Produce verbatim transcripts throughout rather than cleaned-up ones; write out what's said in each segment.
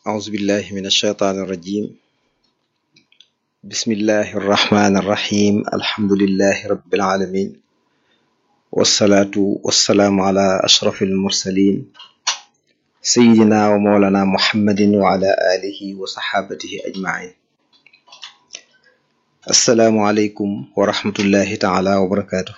أعوذ بالله من الشيطان الرجيم. بسم الله الرحمن الرحيم. الحمد لله رب العالمين، والصلاة والسلام على أشرف المرسلين سيدنا ومولانا محمد وعلى آله وصحابته أجمعين. السلام عليكم ورحمة الله تعالى وبركاته.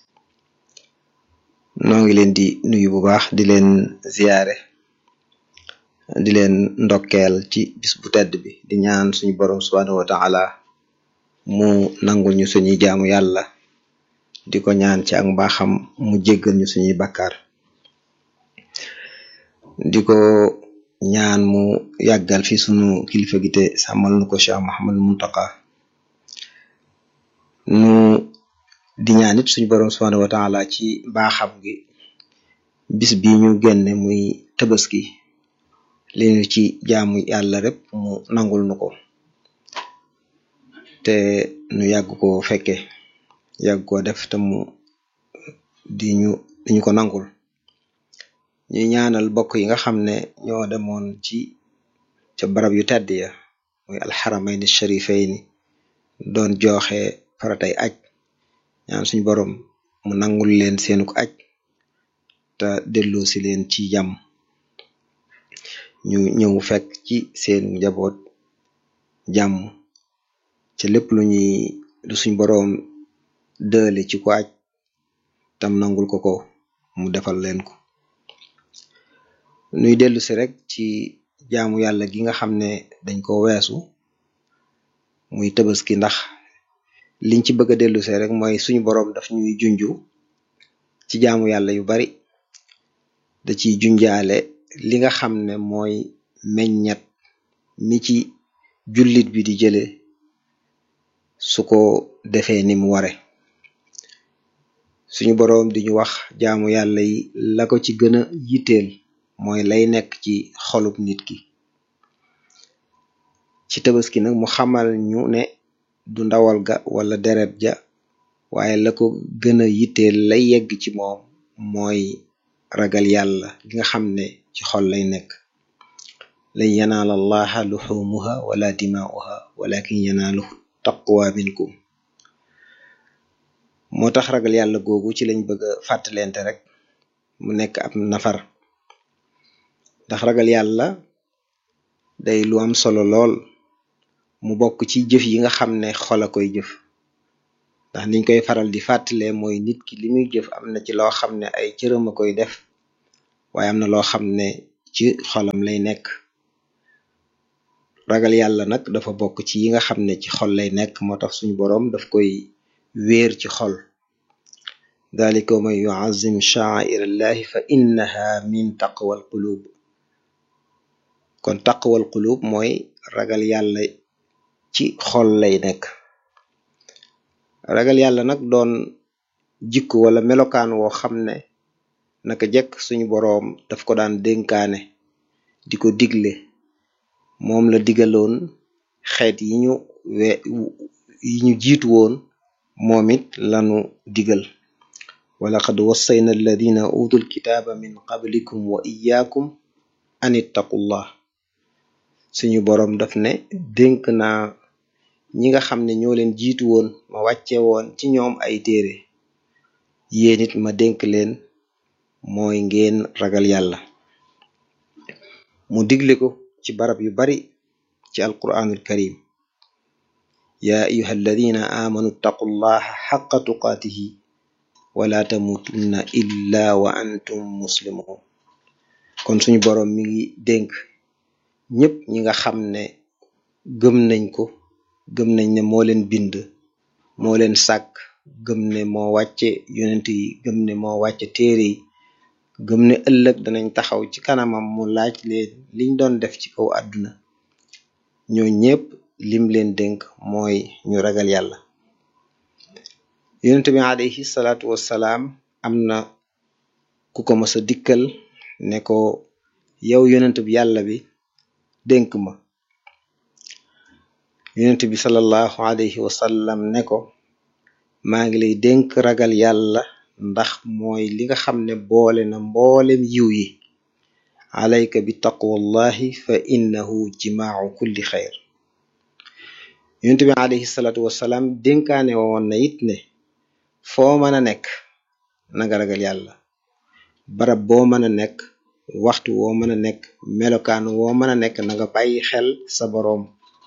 نوغي لين دي نويو بو باخ دي لين زيارة di leen ndokkeel ci bis bu tedd bi di ñaan suñu borom subhanahu wa ta'ala mu nangul ñu suñuy jaamu yàlla, di ko ñaan ci ak mbaaxam mu jéggal ñu suñuy bakkaar, di ko ñaan mu yàggal fi suñu kilifa gi te sàmmal nu ko Cheikh Mouhamadou Mountakha. nu di ñaan it suñu borom subhanahu wa ta'ala ci mbaaxam gi bis bi ñu génne muy tabaski li ñu ci jaamu yàlla rek mu nangul nu ko te nu yàgg ko fekke yàgg ko def te mu di ñu di ñu ko nangul. ñuy ñaanal bokk yi nga xam ne ñoo demoon ci ca barab yu tedd ya muy alxaramayni sharifayni doon joxe faratay aj, ñaan suñu borom mu nangul leen seenu ko aj te delloo si leen ci jàmm, ñu ñëw fekk ci seen njaboot jàmm ci lépp lu ñuy lu suñ boroom dële ci ko aj tam nangul ko ko mu defal leen ko. nuy dellu si rek ci jaamu yàlla gi nga xam ne dañ ko weesu muy tabaski, ndax liñ ci bëgg a dellu si rek mooy suñu boroom daf ñuy junju ci jaamu yàlla yu bari, da ciy junjaale li nga xam ne mooy meññat mi ci jullit bi di jële su ko defee ni mu ware. suñu boroom di ñu wax jaamu yàlla yi la ko ci gën a yitteel mooy lay nekk ci xolub nit ki. ci tabaski nag mu xamal ñu ne du ndawal ga wala deret ja, waaye la ko gën a yitteel lay yegg ci moom mooy ragal yàlla gi nga xam ne ci xol lay nekk. lan yanaala allaha luxumuha wala dimaa'uha walakin yanaaluhu taqwa minkum. moo tax ragal yàlla googu ci lañ bëgg a fàttalente rek mu nekk ab nafar, ndax ragal yàlla day lu am solo lool, mu bokk ci jëf yi nga xam ne xol a koy jëf. ndax niñ koy faral di fàttalee mooy nit ki li muy jëf am na ci loo xam ne ay cëram a koy def, waaye am na loo xam ne ci xolam lay nekk. ragal yàlla nag dafa bokk ci yi nga xam ne ci xol lay nekk, moo tax suñu boroom daf koy wéer ci xol. dalika man yu'azzim sha'airallahi fa innaha min taqwal qulub. kon taqwal qulub mooy ragal yàlla ci xol lay nekk. ragal yàlla nag doon jikko wala melokaan woo xam ne naka jekk suñu boroom daf ko daan dénkaane di ko digle. moom la digaloon xeet yi ñu we yi ñu jiitu woon, moom it lanu digal. walaqad wassayna alladina utul kitaaba min qablikum wa iyyakum an ittaqullah. suñu boroom daf ne dénk naa ñi nga xam ne ñoo leen jiitu woon ma wàcce woon ci ñoom ay téere, yéen it ma dénk leen mooy ngeen ragal yàlla. mu digle ko ci barab yu bari ci alquranul karim. yaa ayuha alladina amanu ittaqullaha xaqa tuqaatihi wala tamutunna illa wa antum muslimun. kon suñu boroom mi ngi dénk ñépp ñi nga xam ne gëm nañ ko, gëm nañ ne moo leen bind, moo leen sàkk, gëm ne moo wàcce yonent yi, gëm ne moo wàcce téere yi, gëm ne ëllëg danañ taxaw ci kanamam mu laaj leen liñ doon def ci kaw àdduna. ñoo ñépp lim leen dénk mooy ñu ragal yàlla. yonent bi alayhi salaatu wassalaam am na ku ko mës a dikkal ne ko, yow yonent bi yàlla bi dénk ma. yonent bi sallallahu alayhi wa sallam ne ko, maa ngi lay dénk ragal yàlla, ndax mooy li nga xam ne boole na mboolem yiw yi. alayka bi taqwallahi fa innahu jimaau kulli xayr. yonent bi alayhi salaatu wasalaam dénkaane woon na it ne foo mën a nekk na nga ragal yàlla, barab boo mën a nekk, waxtu woo mën a nekk, melokaan woo mën a nekk, na nga bàyyi xel sa boroom.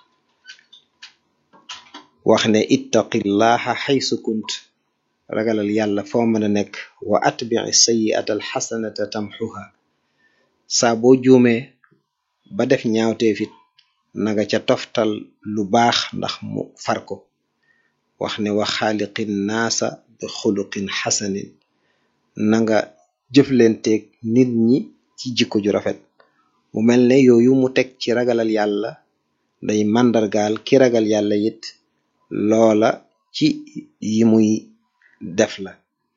wax ne ittaqillaha xaysu kunt, ragalal yàlla foo mën a nekk, wa atbi'i sayyi'ata alxasanata tamxuha. saa boo juumee ba def ñaawteefit na nga ca toftal lu baax ndax mu far ko. wax ne wa xaaliqin naasa bi xuluqin xasanin, na nga jëflenteeg nit ñi ci jikko ju rafet. mu mel ne yooyu mu teg ci ragalal yàlla day màndargaal ki ragal yàlla it loola ci yi muy def la.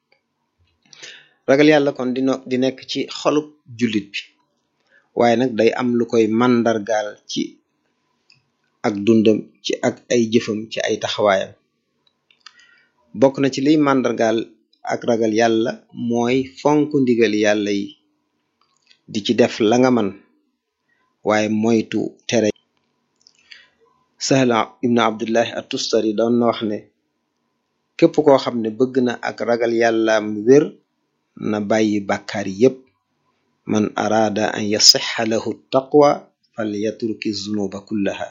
ragal yàlla kon di di nekk ci xolub jullit bi, waaye nag day am lu koy màndargaal ci ak dundam, ci ak ay jëfam, ci ay taxawaayam. bokk na ci liy màndargaal ak ragal yàlla mooy fonk ndigal yàlla yi, di ci def la nga man, waaye moytu tere. Sahal ibnu Abdullahi at-Tustari doon na wax ne képp koo xam ne bëgg na ak ragal yàllaam wér na bàyyi bàkkaar yépp. man araada an yasixa lahu taqwa fal yatruki zunuba kullaha.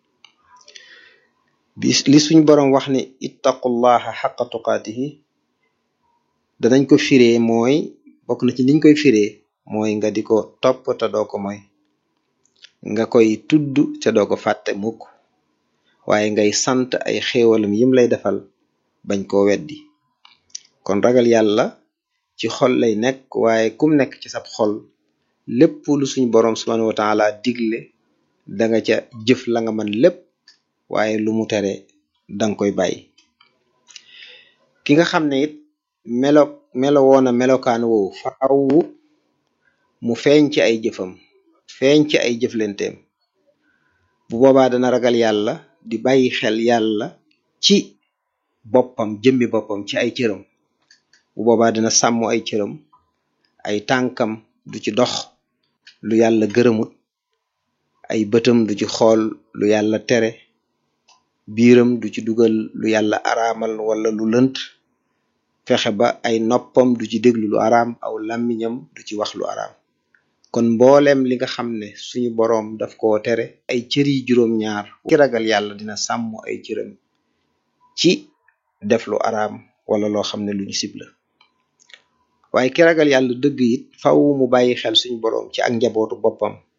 bi li suñ boroom wax ne ittaqullaha xaqa tuqaatihi danañ ko firee mooy, bokk na ci niñ koy firee mooy nga di ko topp te doo ko mooy, nga koy tudd te doo ko fàtte mukk, waaye ngay sant ay xéewalam yim lay defal bañ koo weddi. kon ragal yàlla ci xol lay nekk, waaye kum nekk ci sab xol, lépp lu suñ boroom subhanahu wa taala digle da nga ca jëf la nga man lépp, waaye lu mu tere danga koy bàyyi. ki nga xam ne it melo melo woona melokaan woowu faaw mu feeñ ci ay jëfam, feeñ ci ay jëflenteem, bu boobaa dana ragal yàlla di bàyyi xel yàlla ci boppam, jëmmi boppam, ci ay cëram. bu boobaa dina sàmm ay cëram, ay tànkam du ci dox lu yàlla gërëmut, ay bëtam du ci xool lu yàlla tere, biiram du ci dugal lu yàlla araamal wala lu lënt, fexe ba ay noppam du ci déglu lu araam, aw làmmiñam du ci wax lu araam. kon mbooleem li nga xam ne suñu boroom daf koo tere, ay cër yi juróom-ñaar, ki ragal yàlla dina sàmm ay cëram ci def lu araam wala loo xam ne lu ñu sib la. waaye ki ragal yàlla dëgg it faw mu bàyyi xel suñu boroom ci ak njabootu boppam,